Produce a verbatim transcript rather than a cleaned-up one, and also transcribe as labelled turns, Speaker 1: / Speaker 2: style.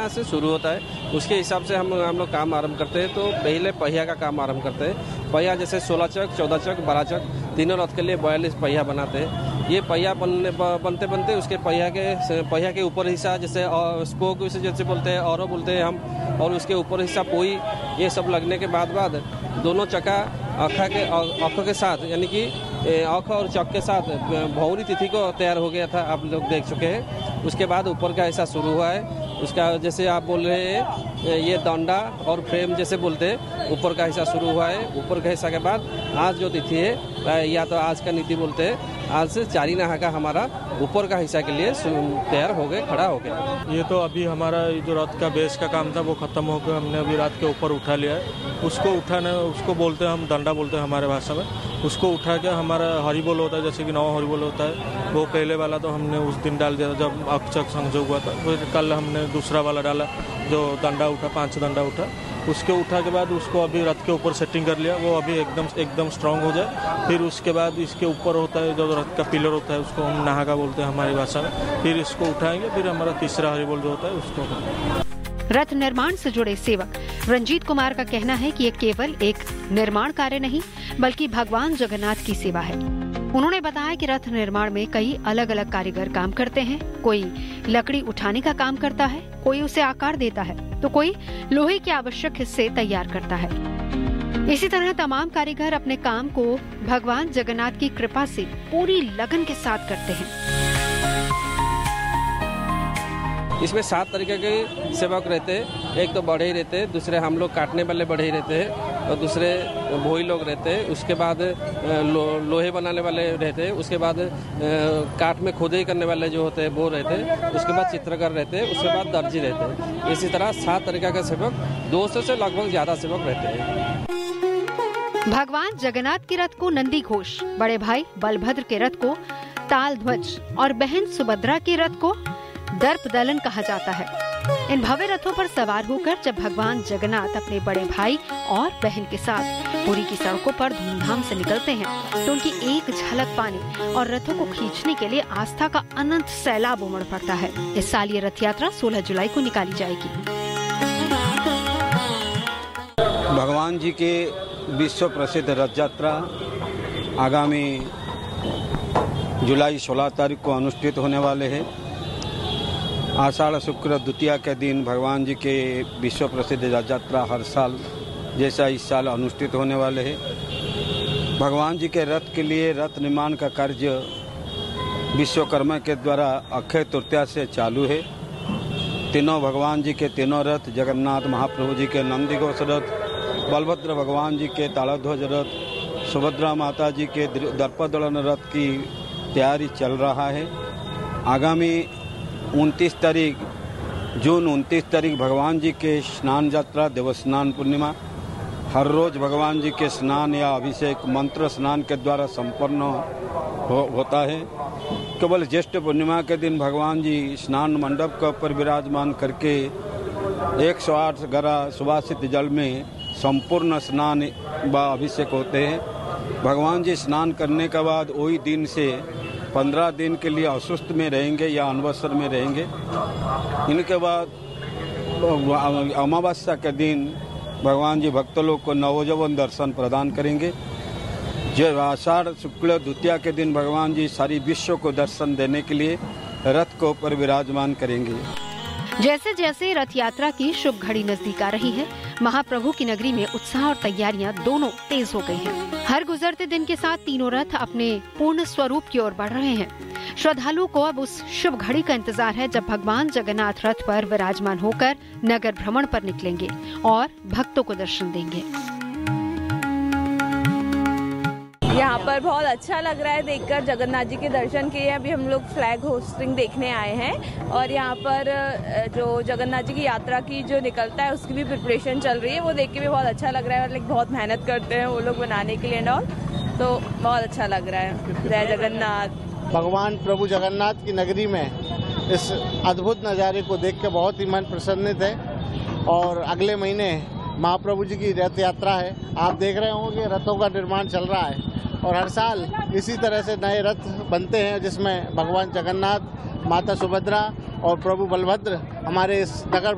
Speaker 1: यहाँ से शुरू होता है, उसके हिसाब से हम हम लोग काम आरंभ करते हैं। तो पहले पहिया का काम आरंभ करते हैं। पहिया जैसे सोलह चक, चौदह चक, बारह चक, तीनों रथ के लिए बयालीस पहिया बनाते हैं। ये पहिया बनने बनते बनते उसके पहिया के पहिया के ऊपर हिस्सा जैसे स्पोक जैसे बोलते हैं, औरों बोलते हैं हम, और उसके ऊपर हिस्सा पोई, ये सब लगने के बाद बाद दोनों चक्का आँखा के आँखों के साथ, यानी कि आँख और चक के साथ भौरी तिथि को तैयार हो गया था, आप लोग देख चुके हैं। उसके बाद ऊपर का हिस्सा शुरू हुआ है। उसका जैसे आप बोल रहे हैं ये दंडा और फ्रेम जैसे बोलते हैं, ऊपर का हिस्सा शुरू हुआ है। ऊपर का हिस्सा के बाद आज जो तिथि है, या तो आज का नीति बोलते हैं, आज से चारी नहा का हमारा ऊपर का हिस्सा के लिए तैयार हो गए, खड़ा हो गया।
Speaker 2: ये तो अभी हमारा जो रथ का बेस का काम था वो खत्म होकर हमने अभी रात के ऊपर उठा लिया है। उसको उठाने उसको बोलते हैं हम दंडा बोलते हैं हमारे भाषा में। उसको उठा के हमारा हरिबोल होता है, जैसे कि नौ हरिबोल होता है, वो पहले वाला तो हमने उस दिन डाल दिया था जब अक्षक संजोग हुआ था। फिर कल हमने दूसरा वाला डाला जो दंडा उठा, पांच दंडा उठा। उसके उठा के बाद उसको अभी रथ के ऊपर सेटिंग कर लिया, वो अभी एकदम एकदम स्ट्रांग हो जाए। फिर उसके बाद इसके ऊपर होता है जो रथ का पिलर होता है, उसको हम नाहगा बोलते हैं हमारी भाषा में। फिर इसको उठाएंगे, फिर हमारा तीसरा हरिबोल जो होता है उसको।
Speaker 3: रथ निर्माण से जुड़े सेवक रंजीत कुमार का कहना है कि ये केवल एक निर्माण कार्य नहीं बल्कि भगवान जगन्नाथ की सेवा है। उन्होंने बताया कि रथ निर्माण में कई अलग अलग कारीगर काम करते हैं। कोई लकड़ी उठाने का काम करता है, कोई उसे आकार देता है, तो कोई लोहे के आवश्यक हिस्से तैयार करता है। इसी तरह तमाम कारीगर अपने काम को भगवान जगन्नाथ की कृपा से पूरी लगन के साथ करते हैं।
Speaker 1: इसमें सात तरीके के सेवक रहते हैं। एक तो बढ़ई रहते हैं, दूसरे हम लोग काटने वाले बढ़ई रहते हैं, और दूसरे भोई लोग रहते हैं। उसके बाद लो, लोहे बनाने वाले रहते हैं। उसके बाद काट में खोदाई करने वाले जो होते हैं वो रहते हैं। उसके बाद चित्रकार रहते हैं। उसके बाद दर्जी रहते हैं। इसी तरह सात तरीके के सेवक, दो सौ से लगभग ज्यादा सेवक रहते हैं।
Speaker 3: भगवान जगन्नाथ के रथ को नंदी घोष, बड़े भाई बलभद्र के रथ को ताल ध्वज और बहन सुभद्रा के रथ को दर्प दलन कहा जाता है। इन भव्य रथों पर सवार होकर जब भगवान जगन्नाथ अपने बड़े भाई और बहन के साथ पुरी की सड़कों पर धूमधाम से निकलते हैं तो उनकी एक झलक पाने और रथों को खींचने के लिए आस्था का अनंत सैलाब उमड़ पड़ता है। इस साल ये रथ यात्रा सोलह जुलाई को निकाली जाएगी।
Speaker 4: भगवान जी के विश्व प्रसिद्ध रथ यात्रा आगामी जुलाई सोलह तारीख को अनुष्ठित होने वाले हैं। आषाढ़ शुक्र द्वितीया के दिन भगवान जी के विश्व प्रसिद्ध रथ यात्रा हर साल जैसा इस साल अनुष्ठित होने वाले हैं। भगवान जी के रथ के लिए रथ निर्माण का कार्य विश्वकर्मा के द्वारा अक्षय तृतीया से चालू है। तीनों भगवान जी के तीनों रथ, जगन्नाथ महाप्रभु जी के नंदीघोष रथ, बलभद्र भगवान जी के ताड़ध्वज रथ, सुभद्रा माता जी के दर्पदलन रथ की तैयारी चल रहा है। आगामी उनतीस तारीख जून उनतीस तारीख भगवान जी के स्नान यात्रा देवस्नान पूर्णिमा, हर रोज भगवान जी के स्नान या अभिषेक मंत्र स्नान के द्वारा संपन्न हो, होता है। केवल ज्येष्ठ पूर्णिमा के दिन भगवान जी स्नान मंडप के ऊपर विराजमान करके एक सौ आठ गरा सुवासित जल में संपूर्ण स्नान व अभिषेक होते हैं। भगवान जी स्नान करने के बाद वही दिन से पंद्रह दिन के लिए असुस्थ में रहेंगे या अनवसर में रहेंगे। इनके बाद अमावस्या के दिन भगवान जी भक्त लोग को नवजवन दर्शन प्रदान करेंगे। जो आषाढ़ शुक्ल द्वितीया के दिन भगवान जी सारी विश्व को दर्शन देने के लिए रथ को ऊपर विराजमान करेंगे।
Speaker 3: जैसे जैसे रथ यात्रा की शुभ घड़ी नजदीक आ रही है, महाप्रभु की नगरी में उत्साह और तैयारियां दोनों तेज हो गई हैं। हर गुजरते दिन के साथ तीनों रथ अपने पूर्ण स्वरूप की ओर बढ़ रहे हैं। श्रद्धालुओं को अब उस शुभ घड़ी का इंतजार है जब भगवान जगन्नाथ रथ पर विराजमान होकर नगर भ्रमण पर निकलेंगे और भक्तों को दर्शन देंगे।
Speaker 5: यहाँ पर बहुत अच्छा लग रहा है देखकर, जगन्नाथ जी के दर्शन किए। अभी हम लोग फ्लैग होस्टिंग देखने आए हैं और यहाँ पर जो जगन्नाथ जी की यात्रा की जो निकलता है उसकी भी प्रिपरेशन चल रही है। वो देख के भी बहुत अच्छा लग रहा है और लाइक बहुत मेहनत करते हैं वो लोग बनाने के लिए और तो बहुत अच्छा लग रहा है। जय जगन्नाथ।
Speaker 6: भगवान प्रभु जगन्नाथ की नगरी में इस अद्भुत नज़ारे को देख के बहुत ही मन प्रसन्नित है। और अगले महीने महाप्रभु जी की रथ यात्रा है। आप देख रहे होंगे रथों का निर्माण चल रहा है और हर साल इसी तरह से नए रथ बनते हैं जिसमें भगवान जगन्नाथ, माता सुभद्रा और प्रभु बलभद्र हमारे इस नगर